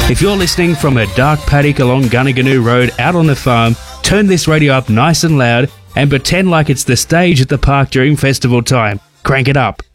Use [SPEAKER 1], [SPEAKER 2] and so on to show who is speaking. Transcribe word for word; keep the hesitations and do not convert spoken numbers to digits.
[SPEAKER 1] If you're listening from a dark paddock along Gunnaganoo Road out on the farm, turn this radio up nice and loud and pretend like it's the stage at the park during festival time. Crank it up.